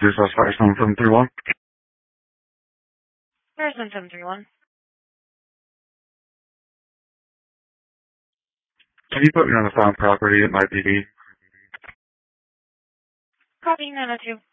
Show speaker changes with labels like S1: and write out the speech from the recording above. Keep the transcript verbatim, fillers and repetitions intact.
S1: This is five seven seven three one.
S2: There's seven seven three one.
S1: Can you put me on the phone property at my P D?
S2: Copy nine oh two.